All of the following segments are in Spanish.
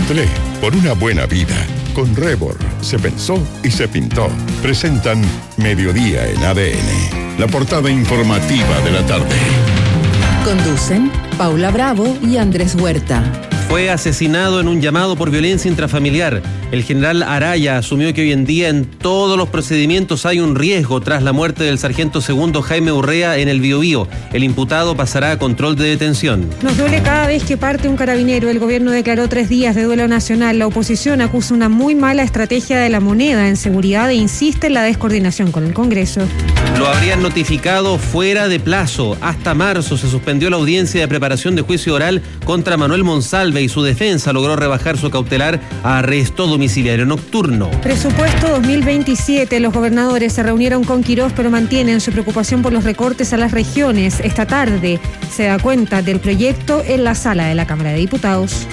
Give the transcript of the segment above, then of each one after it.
Nestlé, por una buena vida. Con Rebor, se pensó y se pintó. Presentan Mediodía en ADN, la portada informativa de la tarde. Conducen Paula Bravo y Andrés Huerta. Fue asesinado en un llamado por violencia intrafamiliar. El general Araya asumió que hoy en día en todos los procedimientos hay un riesgo tras la muerte del sargento segundo Jaime Urrea en el Biobío. El imputado pasará a control de detención. Nos duele cada vez que parte un carabinero. El gobierno declaró 3 días de duelo nacional. La oposición acusa una muy mala estrategia de la moneda en seguridad e insiste en la descoordinación con el Congreso. Lo habrían notificado fuera de plazo. Hasta marzo se suspendió la audiencia de preparación de juicio oral contra Manuel Monsalve y su defensa logró rebajar su cautelar a arresto domiciliario nocturno. Presupuesto 2027. Los gobernadores se reunieron con Quirós, pero mantienen su preocupación por los recortes a las regiones. Esta tarde se da cuenta del proyecto en la sala de la Cámara de Diputados.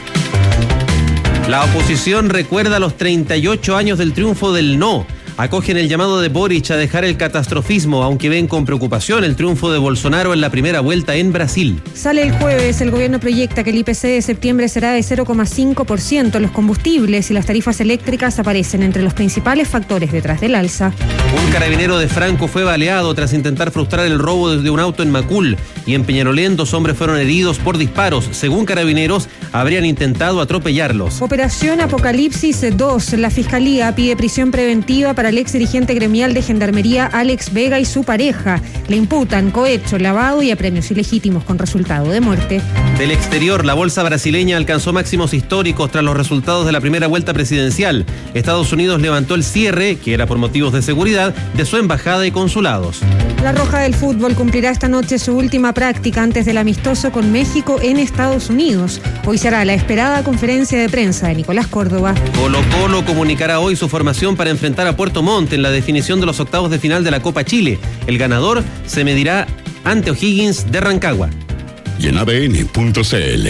La oposición recuerda los 38 años del triunfo del no. Acogen el llamado de Boric a dejar el catastrofismo, aunque ven con preocupación el triunfo de Bolsonaro en la primera vuelta en Brasil. Sale el jueves, el gobierno proyecta que el IPC de septiembre será de 0,5%. Los combustibles y las tarifas eléctricas aparecen entre los principales factores detrás del alza. Un carabinero de Franco fue baleado tras intentar frustrar el robo de un auto en Macul. Y en Peñalolén 2 hombres fueron heridos por disparos. Según carabineros, habrían intentado atropellarlos. Operación Apocalipsis 2. La Fiscalía pide prisión preventiva para el ex dirigente gremial de Gendarmería Alex Vega y su pareja. Le imputan cohecho, lavado y apremios ilegítimos con resultado de muerte. Del exterior, la bolsa brasileña alcanzó máximos históricos tras los resultados de la primera vuelta presidencial. Estados Unidos levantó el cierre, que era por motivos de seguridad, de su embajada y consulados. La Roja del Fútbol cumplirá esta noche su última práctica antes del amistoso con México en Estados Unidos. Hoy será la esperada conferencia de prensa de Nicolás Córdoba. Colo-Colo comunicará hoy su formación para enfrentar a Puerto Montt en la definición de los octavos de final de la Copa Chile. El ganador se medirá ante O'Higgins de Rancagua. Y en ADN.cl.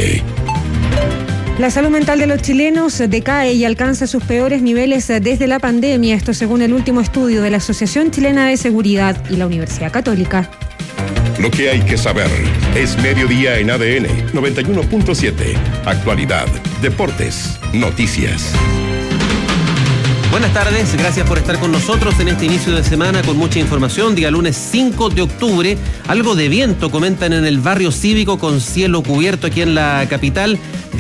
La salud mental de los chilenos decae y alcanza sus peores niveles desde la pandemia. Esto según el último estudio de la Asociación Chilena de Seguridad y la Universidad Católica. Lo que hay que saber es Mediodía en ADN 91.7. Actualidad, deportes, noticias. Buenas tardes, gracias por estar con nosotros en este inicio de semana con mucha información. Día lunes 5 de octubre, algo de viento comentan en el barrio cívico con cielo cubierto aquí en la capital,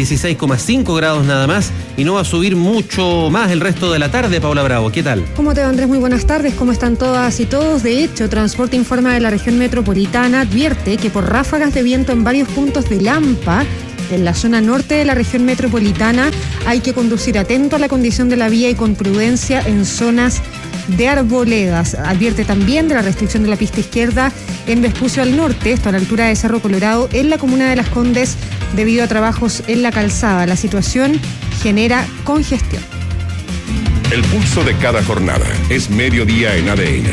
16,5 grados nada más y no va a subir mucho más el resto de la tarde. Paula Bravo, ¿qué tal? ¿Cómo te va, Andrés? Muy buenas tardes, ¿cómo están todas y todos? De hecho, Transporte informa de la región metropolitana, advierte que por ráfagas de viento en varios puntos de Lampa, en la zona norte de la región metropolitana, hay que conducir atento a la condición de la vía y con prudencia en zonas de arboledas. Advierte también de la restricción de la pista izquierda en Vespucio al norte, esto a la altura de Cerro Colorado, en la comuna de Las Condes, debido a trabajos en la calzada. La situación genera congestión. El pulso de cada jornada es Mediodía en ADN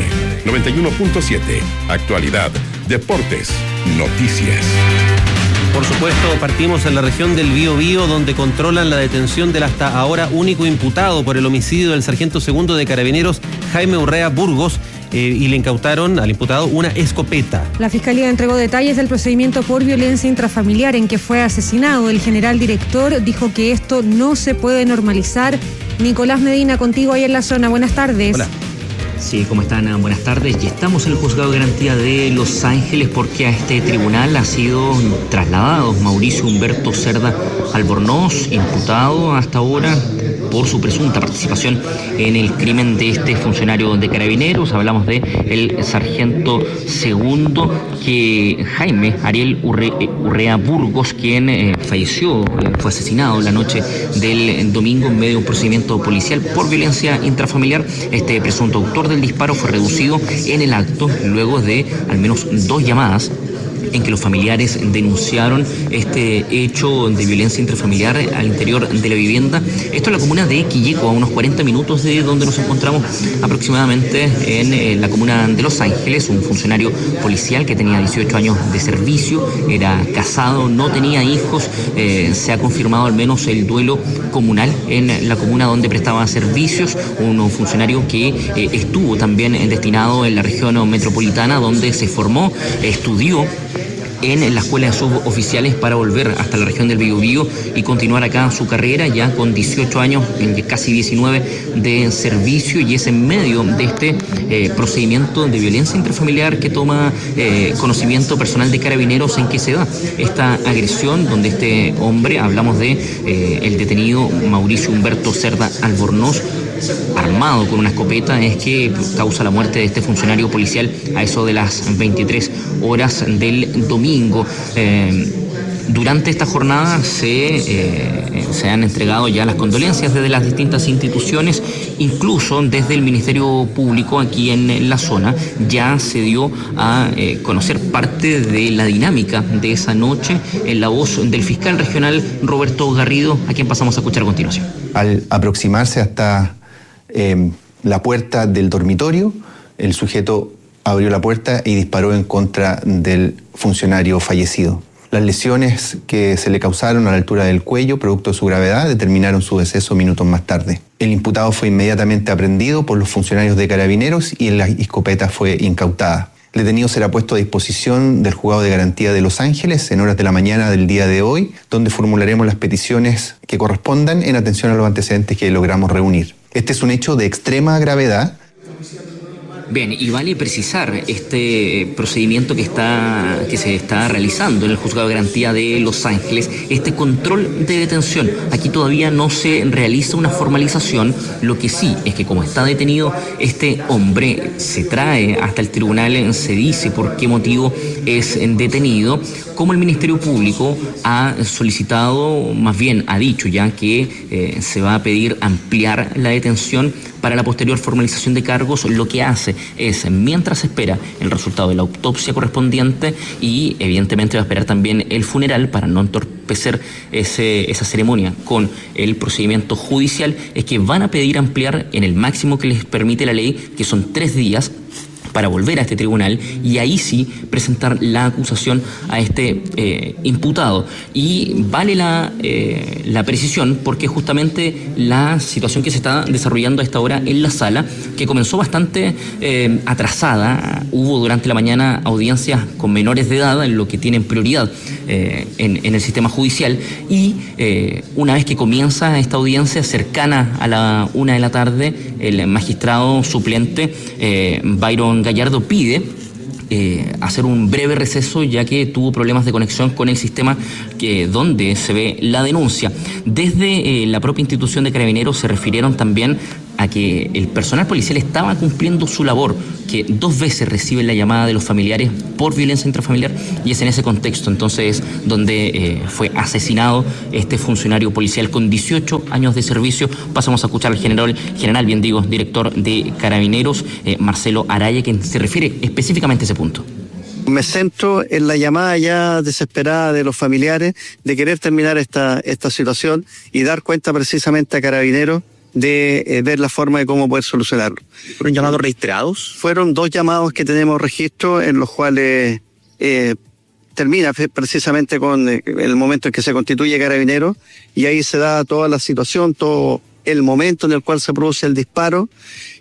91.7. Actualidad, deportes, noticias. Por supuesto, partimos en la región del Biobío, donde controlan la detención del hasta ahora único imputado por el homicidio del sargento segundo de Carabineros, Jaime Urrea Burgos, y le incautaron al imputado una escopeta. La Fiscalía entregó detalles del procedimiento por violencia intrafamiliar en que fue asesinado. El general director dijo que esto no se puede normalizar. Nicolás Medina, contigo ahí en la zona. Buenas tardes. Hola. Sí, ¿cómo están? Buenas tardes. Y estamos en el Juzgado de Garantía de Los Ángeles porque a este tribunal ha sido trasladado Mauricio Humberto Cerda Albornoz, imputado hasta ahora por su presunta participación en el crimen de este funcionario de Carabineros. Hablamos de el sargento segundo, que Jaime Ariel Urrea Burgos, quien falleció, fue asesinado la noche del domingo en medio de un procedimiento policial por violencia intrafamiliar. Este presunto autor del disparo fue reducido en el acto luego de al menos 2 llamadas en que los familiares denunciaron este hecho de violencia intrafamiliar al interior de la vivienda. Esto en la comuna de Quilleco, a unos 40 minutos de donde nos encontramos aproximadamente en la comuna de Los Ángeles. Un funcionario policial que tenía 18 años de servicio, era casado, no tenía hijos. Se ha confirmado al menos el duelo comunal en la comuna donde prestaba servicios. Un funcionario que estuvo también destinado en la región metropolitana, donde se formó, estudió en la escuela de suboficiales para volver hasta la región del Biobío y continuar acá su carrera ya con 18 años, casi 19 de servicio, y es en medio de este procedimiento de violencia intrafamiliar que toma conocimiento personal de Carabineros en que se da esta agresión, donde este hombre, hablamos de el detenido Mauricio Humberto Cerda Albornoz, armado con una escopeta, es que causa la muerte de este funcionario policial a eso de las 23 horas del domingo. Durante esta jornada se han entregado ya las condolencias desde las distintas instituciones, incluso desde el Ministerio Público aquí en la zona. Ya se dio a conocer parte de la dinámica de esa noche en la voz del fiscal regional Roberto Garrido, a quien pasamos a escuchar a continuación. Al aproximarse hasta la puerta del dormitorio, el sujeto abrió la puerta y disparó en contra del funcionario fallecido. Las lesiones que se le causaron a la altura del cuello, producto de su gravedad, determinaron su deceso minutos más tarde. El imputado fue inmediatamente aprehendido por los funcionarios de Carabineros y la escopeta fue incautada. El detenido será puesto a disposición del Juzgado de Garantía de Los Ángeles en horas de la mañana del día de hoy, donde formularemos las peticiones que correspondan en atención a los antecedentes que logramos reunir. Este es un hecho de extrema gravedad. Bien, y vale precisar este procedimiento que se está realizando en el Juzgado de Garantía de Los Ángeles, este control de detención. Aquí todavía no se realiza una formalización, lo que sí es que como está detenido este hombre, se trae hasta el tribunal, se dice por qué motivo es detenido, como el Ministerio Público ha solicitado, más bien ha dicho ya que se va a pedir ampliar la detención para la posterior formalización de cargos. Lo que hace es, mientras espera el resultado de la autopsia correspondiente y evidentemente va a esperar también el funeral para no entorpecer esa ceremonia con el procedimiento judicial, es que van a pedir ampliar en el máximo que les permite la ley, que son 3 días, para volver a este tribunal y ahí sí presentar la acusación a este imputado. Y vale la precisión porque justamente la situación que se está desarrollando a esta hora en la sala, que comenzó bastante atrasada, hubo durante la mañana audiencias con menores de edad, en lo que tienen prioridad en el sistema judicial, y una vez que comienza esta audiencia cercana a la 1 de la tarde, el magistrado suplente Byron Gallardo pide hacer un breve receso, ya que tuvo problemas de conexión con el sistema donde se ve la denuncia. Desde la propia institución de Carabineros se refirieron también a que el personal policial estaba cumpliendo su labor, que 2 veces reciben la llamada de los familiares por violencia intrafamiliar, y es en ese contexto entonces donde fue asesinado este funcionario policial con 18 años de servicio. Pasamos a escuchar al general, director de Carabineros, Marcelo Araya, quien se refiere específicamente a ese punto. Me centro en la llamada ya desesperada de los familiares de querer terminar esta situación y dar cuenta precisamente a Carabineros de ver la forma de cómo poder solucionarlo. ¿Fueron llamados registrados? Fueron 2 llamados que tenemos registro, en los cuales termina precisamente con el momento en que se constituye Carabineros, y ahí se da toda la situación, todo el momento en el cual se produce el disparo,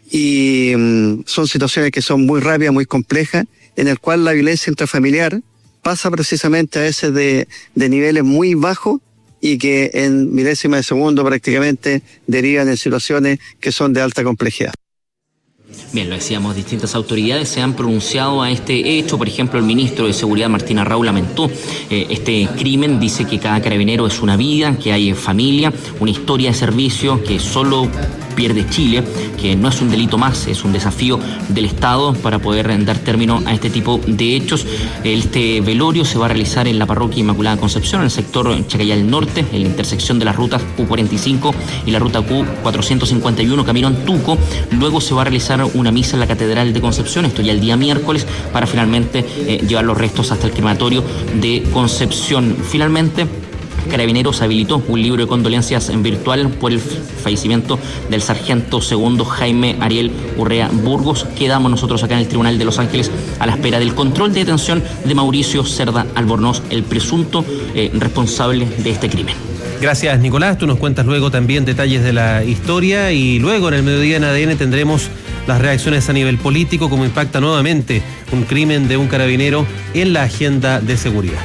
y son situaciones que son muy rápidas, muy complejas, en el cual la violencia intrafamiliar pasa precisamente a ese de niveles muy bajos, y que en milésimas de segundo prácticamente derivan en situaciones que son de alta complejidad. Bien, lo decíamos, distintas autoridades se han pronunciado a este hecho. Por ejemplo, el ministro de Seguridad, Martín Arrau, lamentó este crimen. Dice que cada carabinero es una vida, que hay familia, una historia de servicio, que solo pierde Chile, que no es un delito más, es un desafío del Estado para poder dar término a este tipo de hechos. Este velorio se va a realizar en la parroquia Inmaculada Concepción, en el sector Chacayal Norte, en la intersección de las rutas Q45 y la ruta Q451, camino Antuco. Luego se va a realizar una misa en la Catedral de Concepción, esto ya el día miércoles, para finalmente llevar los restos hasta el crematorio de Concepción. Finalmente, Carabineros habilitó un libro de condolencias en virtual por el fallecimiento del sargento segundo Jaime Ariel Urrea Burgos. Quedamos nosotros acá en el Tribunal de Los Ángeles a la espera del control de detención de Mauricio Cerda Albornoz, el presunto responsable de este crimen. Gracias, Nicolás. Tú nos cuentas luego también detalles de la historia, y luego en el mediodía en ADN tendremos las reacciones a nivel político, cómo impacta nuevamente un crimen de un carabinero en la agenda de seguridad.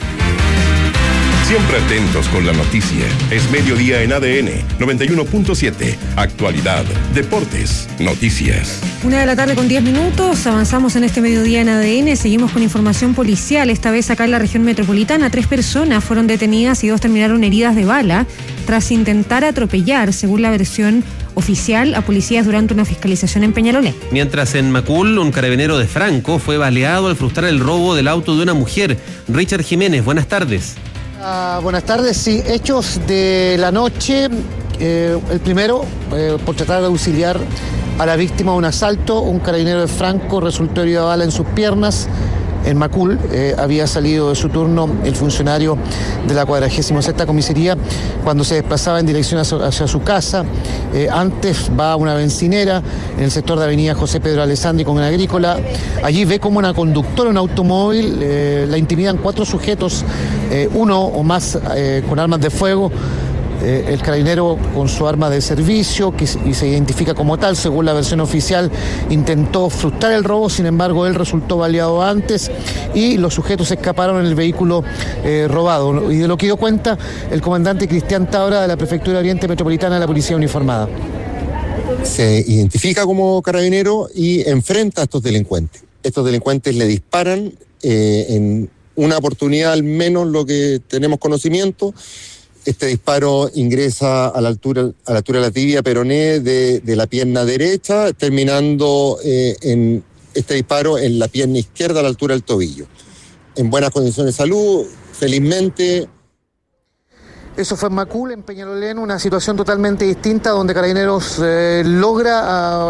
Siempre atentos con la noticia. Es Mediodía en ADN 91.7. Actualidad, deportes, noticias. 1:10 Avanzamos en este Mediodía en ADN. Seguimos con información policial. Esta vez acá en la región metropolitana, 3 personas fueron detenidas y 2 terminaron heridas de bala tras intentar atropellar, según la versión oficial, a policías durante una fiscalización en Peñalolén. Mientras en Macul, un carabinero de Franco fue baleado al frustrar el robo del auto de una mujer. Richard Jiménez, buenas tardes. Buenas tardes, sí, hechos de la noche. El primero, por tratar de auxiliar a la víctima de un asalto, un carabinero de Franco resultó herido de bala en sus piernas. En Macul había salido de su turno el funcionario de la 46ª comisaría cuando se desplazaba en dirección hacia su casa. Antes va a una bencinera en el sector de avenida José Pedro Alessandri con una agrícola. Allí ve como una conductora de un automóvil la intimidan 4 sujetos, uno o más con armas de fuego. El carabinero, con su arma de servicio, y se identifica como tal, según la versión oficial, intentó frustrar el robo. Sin embargo, él resultó baleado antes y los sujetos escaparon en el vehículo robado. Y de lo que dio cuenta el comandante Cristian Tabra de la Prefectura Oriente Metropolitana de la Policía Uniformada. Se identifica como carabinero y enfrenta a estos delincuentes. Estos delincuentes le disparan en una oportunidad, al menos lo que tenemos conocimiento. Este disparo ingresa a la altura de la tibia peroné de la pierna derecha, terminando en este disparo en la pierna izquierda a la altura del tobillo. En buenas condiciones de salud, felizmente. Eso fue en Macul, en Peñalolén, una situación totalmente distinta donde Carabineros logra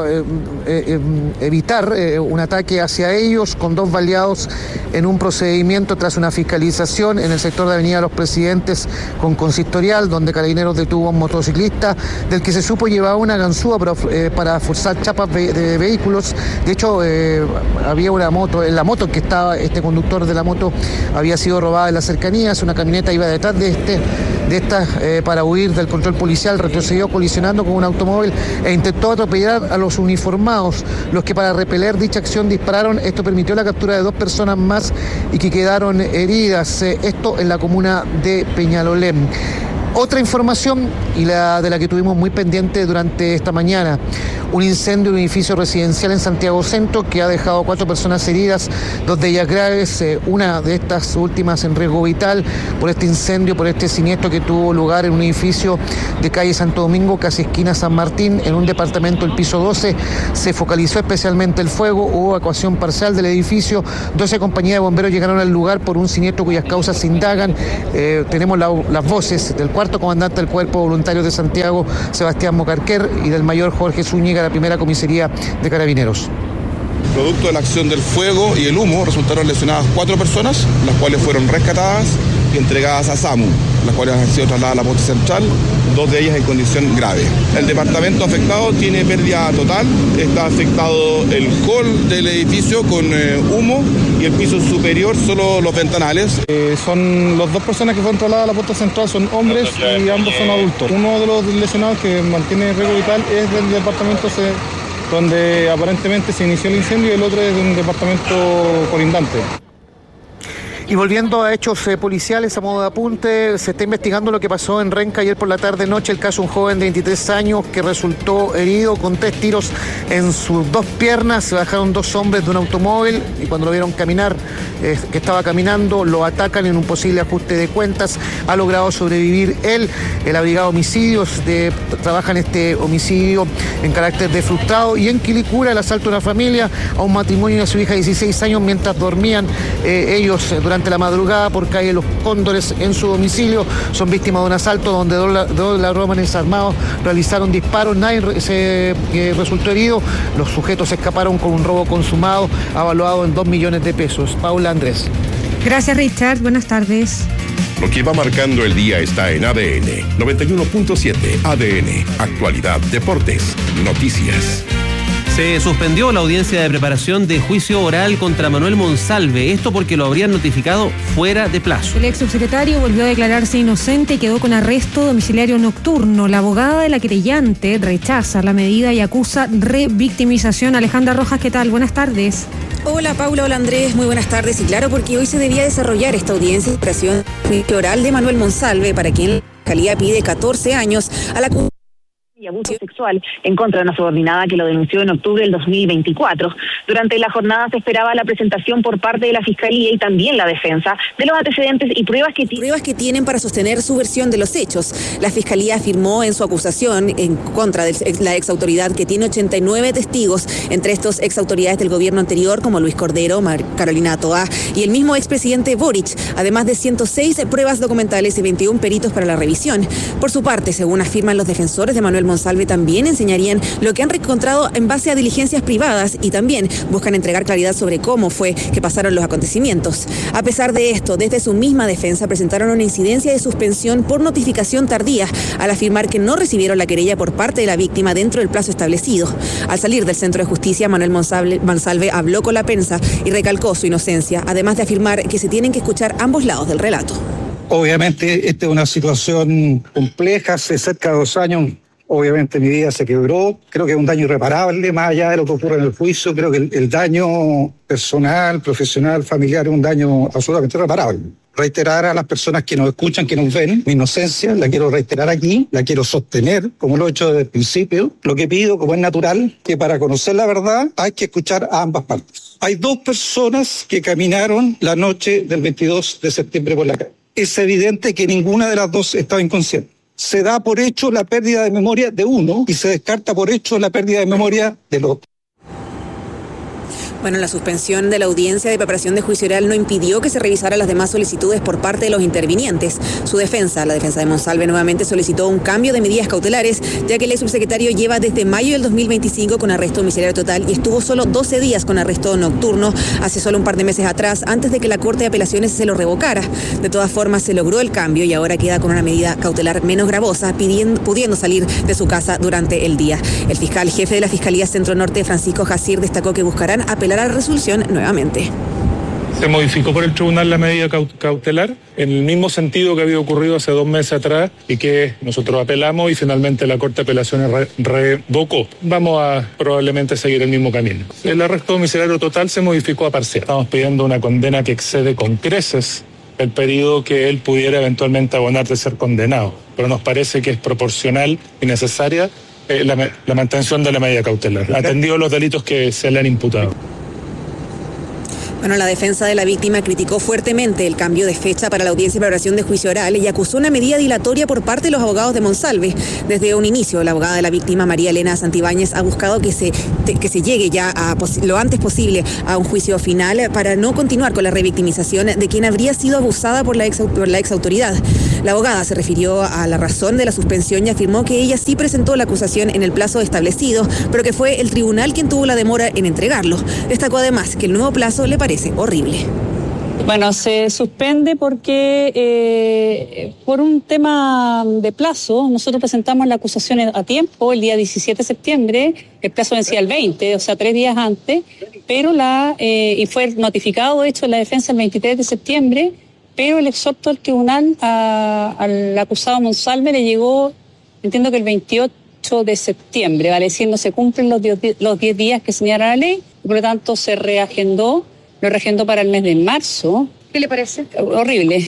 evitar un ataque hacia ellos con 2 baleados en un procedimiento tras una fiscalización en el sector de Avenida Los Presidentes con consistorial, donde Carabineros detuvo a un motociclista del que se supo llevaba una ganzúa para forzar chapas de vehículos. De hecho, había una moto, en la moto que estaba este conductor de la moto había sido robada en las cercanías, una camioneta iba detrás de esta para huir del control policial, retrocedió colisionando con un automóvil e intentó atropellar a los uniformados, los que para repeler dicha acción dispararon. Esto permitió la captura de 2 personas más y que quedaron heridas, esto en la comuna de Peñalolén. Otra información, y la de la que tuvimos muy pendiente durante esta mañana, un incendio en un edificio residencial en Santiago Centro que ha dejado 4 personas heridas, 2 de ellas graves, una de estas últimas en riesgo vital por este incendio, por este siniestro que tuvo lugar en un edificio de calle Santo Domingo, casi esquina San Martín, en un departamento del piso 12. Se focalizó especialmente el fuego, hubo evacuación parcial del edificio, 12 compañías de bomberos llegaron al lugar por un siniestro cuyas causas se indagan. Tenemos las voces del cuarto comandante del Cuerpo Voluntario de Santiago, Sebastián Mocarquer, y del mayor Jorge Zúñiga, la primera comisaría de Carabineros. Producto de la acción del fuego y el humo resultaron lesionadas 4 personas, las cuales fueron rescatadas y entregadas a SAMU, las cuales han sido trasladadas a la posta central, 2 de ellas en condición grave. El departamento afectado tiene pérdida total, está afectado el hall del edificio con humo y el piso superior solo los ventanales. Son las 2 personas que fueron trasladadas a la posta central, son hombres y ambos son adultos. Uno de los lesionados que mantiene riesgo vital es del departamento donde aparentemente se inició el incendio, y el otro es de un departamento colindante. Y volviendo a hechos policiales, a modo de apunte, se está investigando lo que pasó en Renca ayer por la tarde-noche, el caso de un joven de 23 años que resultó herido con 3 tiros en sus 2 piernas. Se bajaron 2 hombres de un automóvil y cuando lo vieron caminar, que estaba caminando, lo atacan en un posible ajuste de cuentas. Ha logrado sobrevivir él. La brigada de homicidios trabaja en este homicidio en carácter de frustrado. Y en Quilicura, el asalto a una familia, a un matrimonio y a su hija de 16 años mientras dormían ellos durante la madrugada por calle Los Cóndores en su domicilio. Son víctimas de un asalto donde 2 ladrones armados realizaron disparos. Nadie resultó herido. Los sujetos escaparon con un robo consumado avaluado en 2 millones de pesos. Paula, Andrés. Gracias, Richard. Buenas tardes. Lo que va marcando el día está en ADN 91.7. ADN, actualidad, deportes, noticias. Se suspendió la audiencia de preparación de juicio oral contra Manuel Monsalve, esto porque lo habrían notificado fuera de plazo. El ex subsecretario volvió a declararse inocente y quedó con arresto domiciliario nocturno. La abogada de la querellante rechaza la medida y acusa revictimización. Alejandra Rojas, ¿qué tal? Buenas tardes. Hola Paula, hola Andrés, muy buenas tardes. Y claro, porque hoy se debía desarrollar esta audiencia de preparación de juicio oral de Manuel Monsalve, para quien la Fiscalía pide 14 años a la y abuso sexual en contra de una subordinada que lo denunció en octubre del 2024. Durante la jornada se esperaba la presentación por parte de la Fiscalía y también la defensa de los antecedentes y pruebas que tienen para sostener su versión de los hechos. La Fiscalía afirmó en su acusación en contra de la exautoridad que tiene 89 testigos, entre estos exautoridades del gobierno anterior como Luis Cordero, Carolina Toá y el mismo expresidente Boric, además de 106 pruebas documentales y 21 peritos para la revisión. Por su parte, según afirman los defensores de Manuel Monsalve, también enseñarían lo que han encontrado en base a diligencias privadas y también buscan entregar claridad sobre cómo fue que pasaron los acontecimientos. A pesar de esto, desde su misma defensa presentaron una incidencia de suspensión por notificación tardía al afirmar que no recibieron la querella por parte de la víctima dentro del plazo establecido. Al salir del Centro de Justicia, Manuel Monsalve habló con la prensa y recalcó su inocencia, además de afirmar que se tienen que escuchar ambos lados del relato. Obviamente, esta es una situación compleja, hace cerca de 2 años. Obviamente mi vida se quebró, creo que es un daño irreparable, más allá de lo que ocurre en el juicio. Creo que el daño personal, profesional, familiar es un daño absolutamente irreparable. Reiterar a las personas que nos escuchan, que nos ven, mi inocencia, la quiero reiterar aquí, la quiero sostener, como lo he hecho desde el principio. Lo que pido, como es natural, que para conocer la verdad hay que escuchar a ambas partes. Hay 2 personas que caminaron la noche del 22 de septiembre por la calle. Es evidente que ninguna de las 2 estaba inconsciente. Se da por hecho la pérdida de memoria de uno y se descarta por hecho la pérdida de memoria del otro. Bueno, la suspensión de la audiencia de preparación de juicio oral no impidió que se revisaran las demás solicitudes por parte de los intervinientes. Su defensa, la defensa de Monsalve, nuevamente solicitó un cambio de medidas cautelares, ya que el ex subsecretario lleva desde mayo del 2025 con arresto domiciliario total y estuvo solo 12 días con arresto nocturno hace solo un par de meses atrás, antes de que la Corte de Apelaciones se lo revocara. De todas formas, se logró el cambio y ahora queda con una medida cautelar menos gravosa, pudiendo salir de su casa durante el día. El fiscal jefe de la Fiscalía Centro Norte, Francisco Jacir, destacó que buscarán apelar a la resolución nuevamente. Se modificó por el tribunal la medida cautelar en el mismo sentido que había ocurrido hace 2 meses atrás y que nosotros apelamos y finalmente la Corte de Apelaciones revocó. Vamos a probablemente seguir el mismo camino. El arresto domiciliario total se modificó a parcial. Estamos pidiendo una condena que excede con creces el periodo que él pudiera eventualmente abonar de ser condenado, pero nos parece que es proporcional y necesaria la mantención de la medida cautelar, atendido los delitos que se le han imputado. Bueno, la defensa de la víctima criticó fuertemente el cambio de fecha para la audiencia de preparación de juicio oral y acusó una medida dilatoria por parte de los abogados de Monsalve. Desde un inicio, la abogada de la víctima, María Elena Santibáñez, ha buscado que se llegue ya lo antes posible a un juicio final para no continuar con la revictimización de quien habría sido abusada por la exautoridad. La abogada se refirió a la razón de la suspensión y afirmó que ella sí presentó la acusación en el plazo establecido, pero que fue el tribunal quien tuvo la demora en entregarlo. Destacó además que el nuevo plazo le parece horrible. Bueno, se suspende porque por un tema de plazo, nosotros presentamos la acusación a tiempo, el día 17 de septiembre, el plazo vencía el 20, o sea, 3 días antes, pero y fue notificado, de hecho, en la defensa el 23 de septiembre, pero el exhorto del tribunal al acusado Monsalve le llegó, entiendo que el 28 de septiembre, vale, siendo se cumplen los 10 días que señala la ley, y por lo tanto se reagendó. Lo reagendó para el mes de marzo. ¿Qué le parece? Horrible.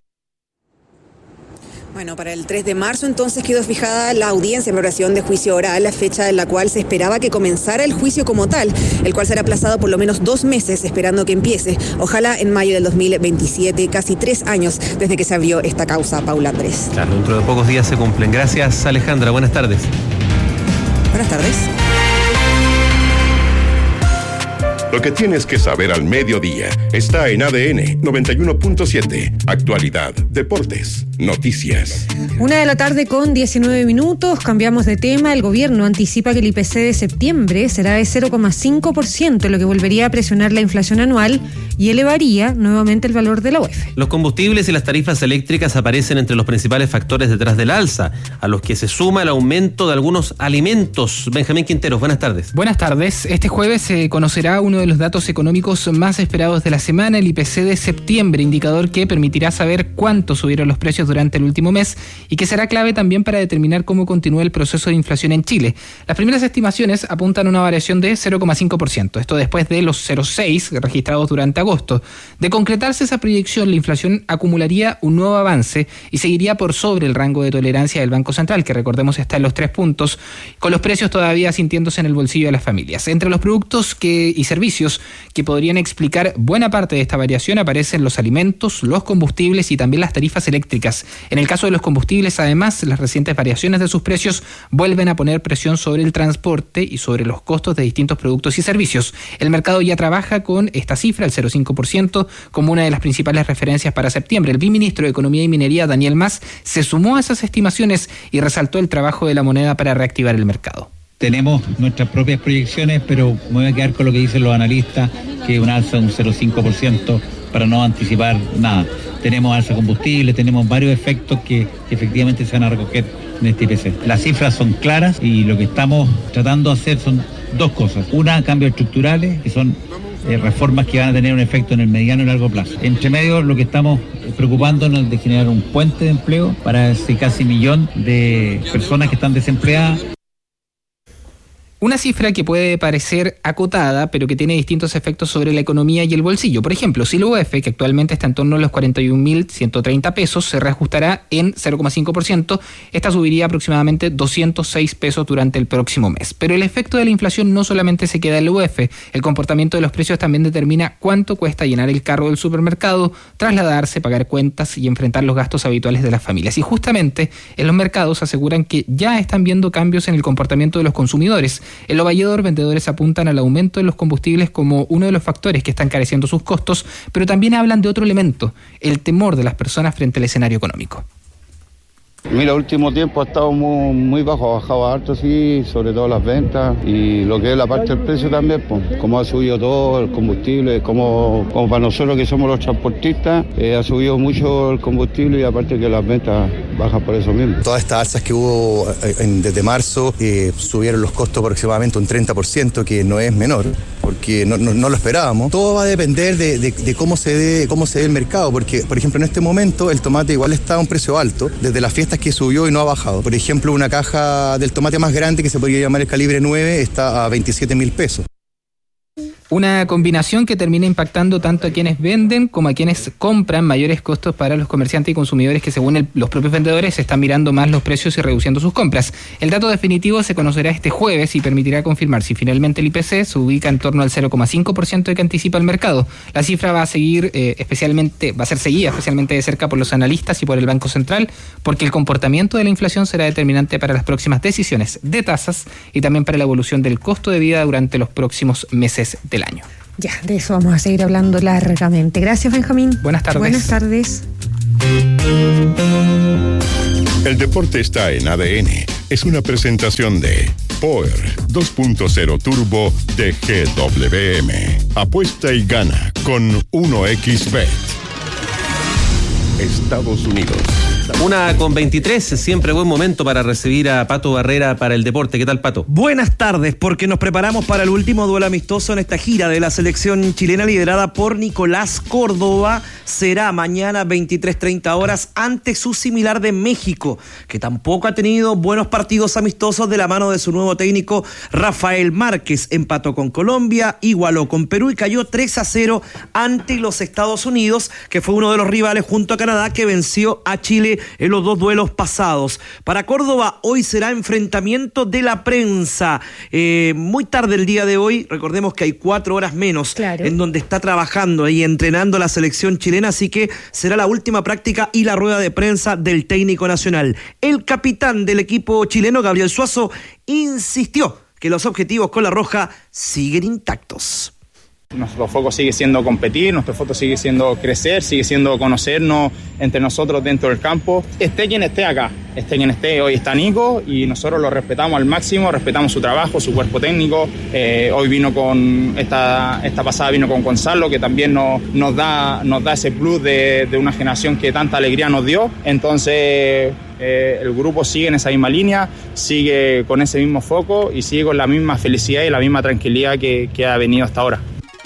Bueno, para el 3 de marzo entonces quedó fijada la audiencia de preparación de juicio oral, la fecha en la cual se esperaba que comenzara el juicio como tal, el cual será aplazado por lo menos 2 meses esperando que empiece, ojalá en mayo del 2027, casi 3 años desde que se abrió esta causa, Paula Andrés. Claro, dentro de pocos días se cumplen. Gracias, Alejandra. Buenas tardes. Buenas tardes. Lo que tienes que saber al mediodía está en ADN 91.7. Actualidad Deportes. Noticias. 1:19 p.m, cambiamos de tema. El gobierno anticipa que el IPC de septiembre será de 0,5%, lo que volvería a presionar la inflación anual y elevaría nuevamente el valor de la UEF. Los combustibles y las tarifas eléctricas aparecen entre los principales factores detrás del alza, a los que se suma el aumento de algunos alimentos. Benjamín Quinteros, buenas tardes. Buenas tardes. Este jueves se conocerá uno de los datos económicos más esperados de la semana, el IPC de septiembre, indicador que permitirá saber cuánto subieron los precios durante el último mes y que será clave también para determinar cómo continúa el proceso de inflación en Chile. Las primeras estimaciones apuntan a una variación de 0,5%, esto después de los 0,6% registrados durante agosto. De concretarse esa proyección, la inflación acumularía un nuevo avance y seguiría por sobre el rango de tolerancia del Banco Central, que recordemos está en los 3 puntos, con los precios todavía sintiéndose en el bolsillo de las familias. Entre los productos y servicios que podrían explicar buena parte de esta variación aparecen los alimentos, los combustibles y también las tarifas eléctricas. En el caso de los combustibles, además, las recientes variaciones de sus precios vuelven a poner presión sobre el transporte y sobre los costos de distintos productos y servicios. El mercado ya trabaja con esta cifra, el 0,5%, como una de las principales referencias para septiembre. El viceministro de Economía y Minería, Daniel Mas, se sumó a esas estimaciones y resaltó el trabajo de la moneda para reactivar el mercado. Tenemos nuestras propias proyecciones, pero me voy a quedar con lo que dicen los analistas, que es un alza de un 0,5% para no anticipar nada. Tenemos alza de combustible, tenemos varios efectos que efectivamente se van a recoger en este IPC. Las cifras son claras y lo que estamos tratando de hacer son dos cosas. Una, cambios estructurales, que son reformas que van a tener un efecto en el mediano y largo plazo. Entre medio, lo que estamos preocupándonos es de generar un puente de empleo para ese casi 1 millón de personas que están desempleadas. Una cifra que puede parecer acotada, pero que tiene distintos efectos sobre la economía y el bolsillo. Por ejemplo, si la UEF, que actualmente está en torno a los 41.130 pesos, se reajustará en 0,5%, esta subiría aproximadamente 206 pesos durante el próximo mes. Pero el efecto de la inflación no solamente se queda en la UEF, el comportamiento de los precios también determina cuánto cuesta llenar el carro del supermercado, trasladarse, pagar cuentas y enfrentar los gastos habituales de las familias. Y justamente en los mercados aseguran que ya están viendo cambios en el comportamiento de los consumidores. En Lo Valledor, vendedores apuntan al aumento de los combustibles como uno de los factores que están encareciendo sus costos, pero también hablan de otro elemento, el temor de las personas frente al escenario económico. Mira, último tiempo ha estado muy bajo, ha bajado harto, sí, sobre todo las ventas y lo que es la parte del precio también, pues, como ha subido todo el combustible, como para nosotros que somos los transportistas, ha subido mucho el combustible y aparte que las ventas bajan por eso mismo. Todas estas alzas que hubo desde marzo subieron los costos aproximadamente un 30%, que no es menor, porque no lo esperábamos. Todo va a depender de cómo se dé el mercado, porque, por ejemplo, en este momento el tomate igual está a un precio alto, desde las fiestas que subió y no ha bajado. Por ejemplo, una caja del tomate más grande, que se podría llamar el calibre 9, está a 27.000 pesos. Una combinación que termina impactando tanto a quienes venden como a quienes compran, mayores costos para los comerciantes y consumidores que, según los propios vendedores, están mirando más los precios y reduciendo sus compras. El dato definitivo se conocerá este jueves y permitirá confirmar si finalmente el IPC se ubica en torno al 0,5% que anticipa el mercado. La cifra va a ser seguida especialmente de cerca por los analistas y por el Banco Central, porque el comportamiento de la inflación será determinante para las próximas decisiones de tasas y también para la evolución del costo de vida durante los próximos meses del año. Ya, de eso vamos a seguir hablando largamente. Gracias, Benjamín. Buenas tardes. Buenas tardes. El deporte está en ADN. Es una presentación de Power 2.0 Turbo de GWM. Apuesta y gana con 1xBet. Estados Unidos. 1:23, siempre buen momento para recibir a Pato Barrera para el deporte. ¿Qué tal, Pato? Buenas tardes, porque nos preparamos para el último duelo amistoso en esta gira de la selección chilena liderada por Nicolás Córdoba. Será mañana 23:30 horas ante su similar de México, que tampoco ha tenido buenos partidos amistosos de la mano de su nuevo técnico Rafael Márquez. Empató con Colombia, igualó con Perú y cayó 3-0 ante los Estados Unidos, que fue uno de los rivales junto a Canadá que venció a Chile en los 2 duelos pasados. Para Córdoba, hoy será enfrentamiento de la prensa. Muy tarde el día de hoy, recordemos que hay 4 horas menos, claro, en donde está trabajando y entrenando la selección chilena, así que será la última práctica y la rueda de prensa del técnico nacional. El capitán del equipo chileno, Gabriel Suazo, insistió que los objetivos con la Roja siguen intactos. Nuestro foco sigue siendo competir, nuestro foco sigue siendo crecer, sigue siendo conocernos entre nosotros dentro del campo. Esté quien esté acá, esté quien esté, hoy está Nico y nosotros lo respetamos al máximo, respetamos su trabajo, su cuerpo técnico. Hoy vino con, esta pasada vino con Gonzalo, que también nos da ese plus de una generación que tanta alegría nos dio. Entonces el grupo sigue en esa misma línea, sigue con ese mismo foco y sigue con la misma felicidad y la misma tranquilidad que ha venido hasta ahora.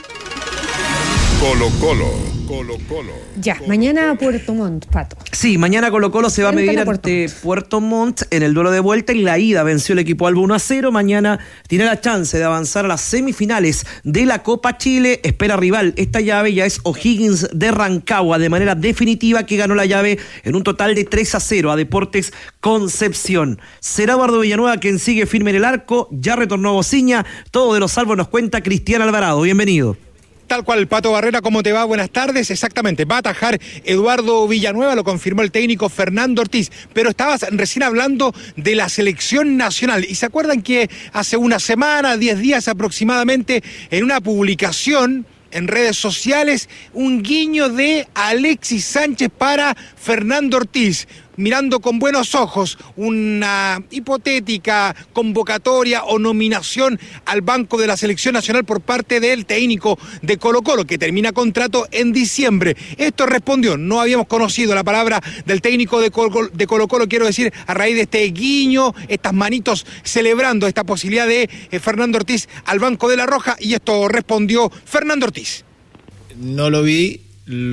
Colo-Colo. Ya, mañana Puerto Montt, Pato. Sí, mañana Colo-Colo se va a medir ante Puerto Montt en el duelo de vuelta. En la ida venció el equipo Albo 1-0. Mañana tiene la chance de avanzar a las semifinales de la Copa Chile. Espera rival. Esta llave ya es O'Higgins de Rancagua de manera definitiva, que ganó la llave en un total de 3-0 a Deportes Concepción. Será Eduardo Villanueva quien sigue firme en el arco. Ya retornó Bociña. Todo de los Salvos nos cuenta Cristian Alvarado. Bienvenido. Tal cual, Pato Barrera, ¿cómo te va? Buenas tardes. Exactamente, va a atajar Eduardo Villanueva, lo confirmó el técnico Fernando Ortiz. Pero estabas recién hablando de la selección nacional. ¿Y se acuerdan que hace una semana, 10 días aproximadamente, en una publicación en redes sociales, un guiño de Alexis Sánchez para Fernando Ortiz, mirando con buenos ojos una hipotética convocatoria o nominación al banco de la selección nacional por parte del técnico de Colo-Colo, que termina contrato en diciembre? Esto respondió, no habíamos conocido la palabra del técnico de Colo-Colo, quiero decir, a raíz de este guiño, estas manitos celebrando esta posibilidad de Fernando Ortiz al banco de la Roja, y esto respondió Fernando Ortiz. No lo vi,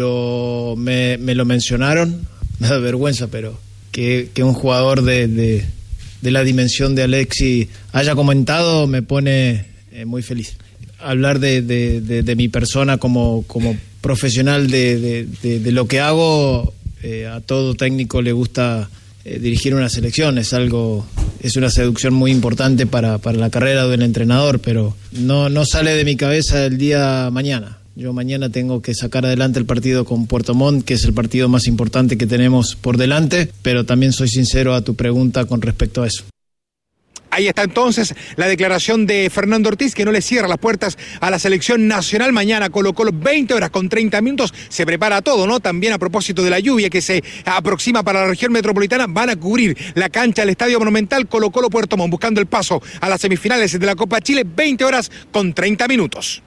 me lo mencionaron. Me da vergüenza, pero que un jugador de la dimensión de Alexis haya comentado me pone muy feliz. Hablar de mi persona como profesional de lo que hago, a todo técnico le gusta dirigir una selección, es una seducción muy importante para la carrera del entrenador, pero no sale de mi cabeza el día mañana. Yo mañana tengo que sacar adelante el partido con Puerto Montt, que es el partido más importante que tenemos por delante, pero también soy sincero a tu pregunta con respecto a eso. Ahí está entonces la declaración de Fernando Ortiz, que no le cierra las puertas a la selección nacional. Mañana Colo-Colo, 20 horas con 30 minutos, se prepara todo, ¿no? También a propósito de la lluvia que se aproxima para la región metropolitana, van a cubrir la cancha del Estadio Monumental Colo-Colo Puerto Montt, buscando el paso a las semifinales de la Copa Chile, 20 horas con 30 minutos.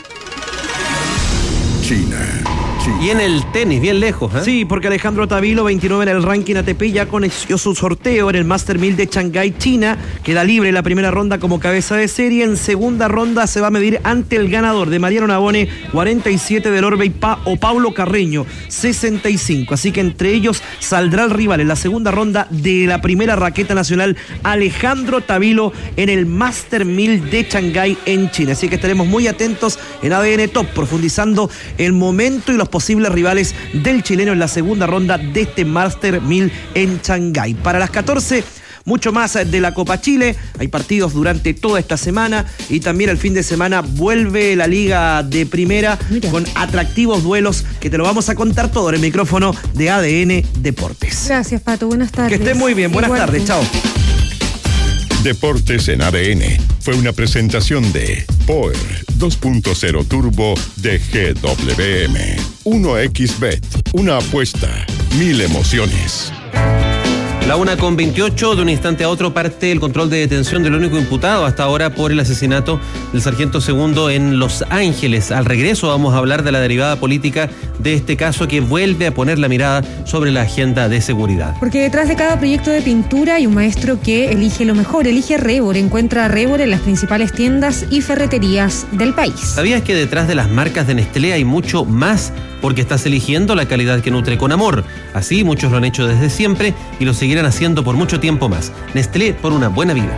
China. Y en el tenis, bien lejos, ¿eh? Sí, porque Alejandro Tavilo, 29 en el ranking ATP, ya conoció su sorteo en el Master 1000 de Shanghái, China. Queda libre en la primera ronda como cabeza de serie. En segunda ronda se va a medir ante el ganador de Mariano Navone, 47, del Orbe o Paulo Carreño, 65. Así que entre ellos saldrá el rival en la segunda ronda de la primera raqueta nacional, Alejandro Tavilo, en el Master 1000 de Shanghái en China. Así que estaremos muy atentos en ADN Top, profundizando el momento y los posibles rivales del chileno en la segunda ronda de este Master 1000 en Shanghái. Para las 14, mucho más de la Copa Chile. Hay partidos durante toda esta semana y también el fin de semana vuelve la Liga de Primera. Mira, con atractivos duelos que te lo vamos a contar todo en el micrófono de ADN Deportes. Gracias, Pato. Buenas tardes. Que estés muy bien. Buenas tardes. Chao. Deportes en ADN fue una presentación de Power 2.0 Turbo de GWM. 1xBet, una apuesta, 1000 emociones. La 1:28, de un instante a otro parte el control de detención del único imputado hasta ahora por el asesinato del sargento segundo en Los Ángeles. Al regreso vamos a hablar de la derivada política de este caso, que vuelve a poner la mirada sobre la agenda de seguridad. Porque detrás de cada proyecto de pintura hay un maestro que elige lo mejor, elige Rebor. Encuentra a Rebor en las principales tiendas y ferreterías del país. ¿Sabías que detrás de las marcas de Nestlé hay mucho más? Porque estás eligiendo la calidad que nutre con amor. Así muchos lo han hecho desde siempre y lo seguirán haciendo por mucho tiempo más. Nestlé, por una buena vida.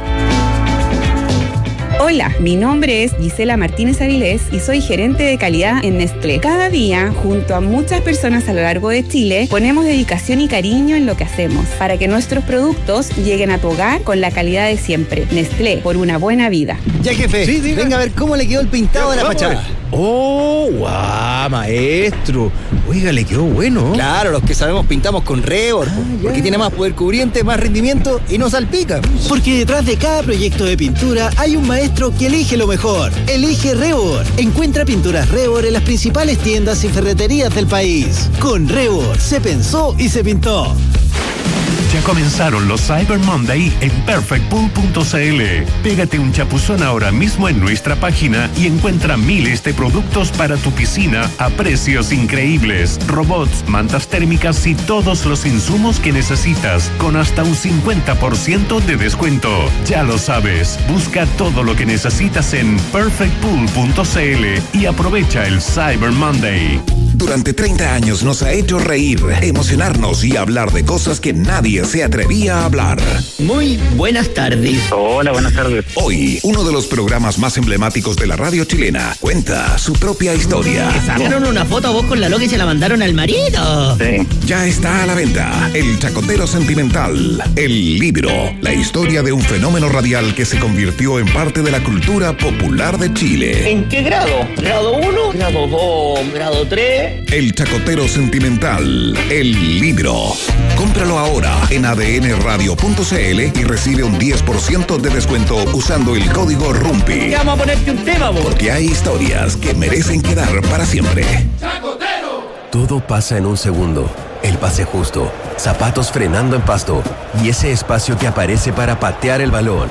Hola, mi nombre es Gisela Martínez Avilés y soy gerente de calidad en Nestlé. Cada día, junto a muchas personas a lo largo de Chile, ponemos dedicación y cariño en lo que hacemos para que nuestros productos lleguen a tu hogar con la calidad de siempre. Nestlé, por una buena vida. Ya, jefe, sí, venga a ver cómo le quedó el pintado de la fachada. ¡Oh, guau, maestro! Oiga, le quedó bueno. Claro, los que sabemos pintamos con Rebor, porque tiene más poder cubriente, más rendimiento y no salpica. Porque detrás de cada proyecto de pintura hay un maestro que elige lo mejor. Elige Rebor. Encuentra pinturas Rebor en las principales tiendas y ferreterías del país. Con Rebor se pensó y se pintó. Ya comenzaron los Cyber Monday en perfectpool.cl. Pégate un chapuzón ahora mismo en nuestra página y encuentra miles de productos para tu piscina a precios increíbles. Robots, mantas térmicas y todos los insumos que necesitas con hasta un 50% de descuento. Ya lo sabes, busca todo lo que necesitas en perfectpool.cl y aprovecha el Cyber Monday. Durante 30 años nos ha hecho reír, emocionarnos y hablar de cosas que nadie se atrevía a hablar. Muy buenas tardes. Hola, buenas tardes. Hoy, uno de los programas más emblemáticos de la radio chilena cuenta su propia historia. ¿Te sacaron una foto a vos con la loca y se la mandaron al marido? Sí. Ya está a la venta El Chacotero Sentimental, el libro, la historia de un fenómeno radial que se convirtió en parte de la cultura popular de Chile. ¿En qué grado? ¿Grado 1? ¿Grado 2? ¿Grado 3? El Chacotero Sentimental, el libro. Cómpralo ahora en adnradio.cl y recibe un 10% de descuento usando el código RUMPI. Vamos a ponerte un tema, vos. Porque hay historias que merecen quedar para siempre. ¡Chacotero! Todo pasa en un segundo. El pase justo, zapatos frenando en pasto y ese espacio que aparece para patear el balón.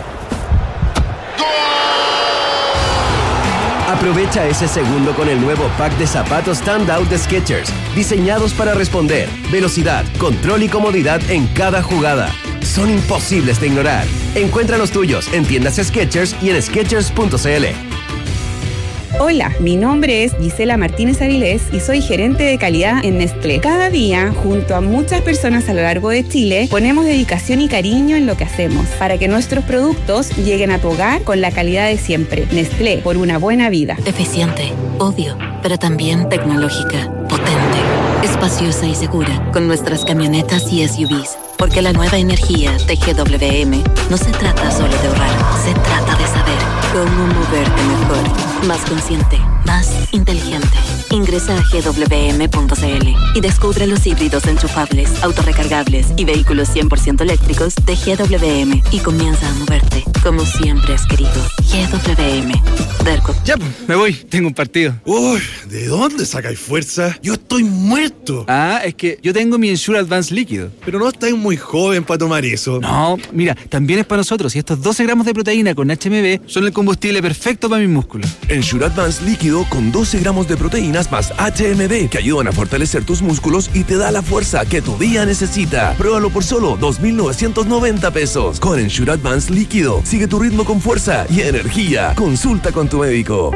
Aprovecha ese segundo con el nuevo pack de zapatos Standout de Skechers, diseñados para responder, velocidad, control y comodidad en cada jugada. Son imposibles de ignorar. Encuentra los tuyos en tiendas Skechers y en Skechers.cl. Hola, mi nombre es Gisela Martínez Avilés y soy gerente de calidad en Nestlé. Cada día, junto a muchas personas a lo largo de Chile, ponemos dedicación y cariño en lo que hacemos para que nuestros productos lleguen a tu hogar con la calidad de siempre. Nestlé, por una buena vida. Eficiente, obvio, pero también tecnológica, potente, espaciosa y segura, con nuestras camionetas y SUVs. Porque la nueva energía de GWM no se trata solo de ahorrar, se trata de saber cómo moverte mejor, más consciente, más inteligente. Ingresa a gwm.cl y descubre los híbridos enchufables, autorrecargables y vehículos 100% eléctricos de GWM y comienza a moverte como siempre has querido. GWM. Derco. Ya, me voy, tengo un partido. Uy, ¿de dónde sacáis fuerza? Yo estoy muerto. Ah, es que yo tengo mi Ensure Advance líquido. Pero no estáis muy joven para tomar eso. No, mira, también es para nosotros y estos 12 gramos de proteína con HMB son el combustible perfecto para mis músculos. Ensure Advance líquido con 12 gramos de proteínas más HMB que ayudan a fortalecer tus músculos y te da la fuerza que tu día necesita. Pruébalo por solo 2,990 pesos. Con Ensure Advance líquido, sigue tu ritmo con fuerza y energía. Consulta con tu médico.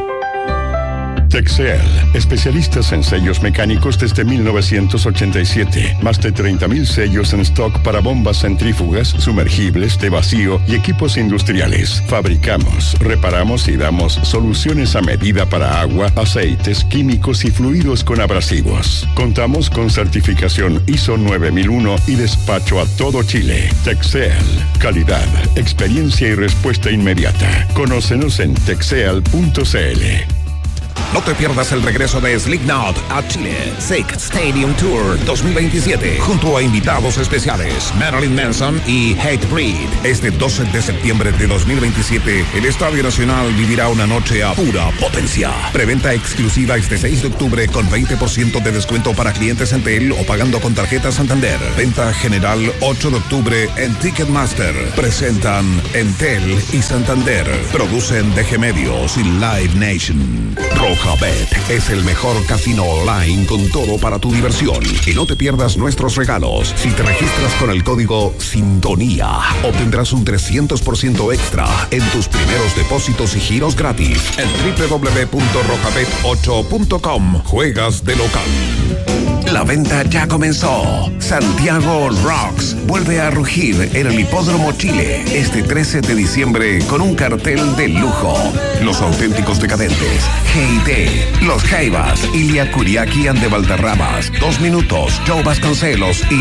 Texel, especialistas en sellos mecánicos desde 1987. Más de 30,000 sellos en stock para bombas centrífugas, sumergibles, de vacío y equipos industriales. Fabricamos, reparamos y damos soluciones a medida para agua, aceites, químicos y fluidos con abrasivos. Contamos con certificación ISO 9001 y despacho a todo Chile. Texel, calidad, experiencia y respuesta inmediata. Conócenos en texel.cl. No te pierdas el regreso de Slipknot a Chile. Sick Stadium Tour 2027. Junto a invitados especiales Marilyn Manson y Hatebreed. Este 12 de septiembre de 2027, el Estadio Nacional vivirá una noche a pura potencia. Preventa exclusiva este 6 de octubre con 20% de descuento para clientes Entel o pagando con tarjeta Santander. Venta general 8 de octubre en Ticketmaster. Presentan Entel y Santander. Producen DG Medios y Live Nation. Rojabet es el mejor casino online con todo para tu diversión. Y no te pierdas nuestros regalos. Si te registras con el código SINTONÍA, obtendrás un 300% extra en tus primeros depósitos y giros gratis en www.rojabet8.com. Juegas de local. La venta ya comenzó. Santiago Rocks vuelve a rugir en el Hipódromo Chile este 13 de diciembre con un cartel de lujo. Los auténticos decadentes, G&T, Los Jaivas, Ilia Curiaki and de Valderramas, 2 Minutos, Joe Vasconcelos y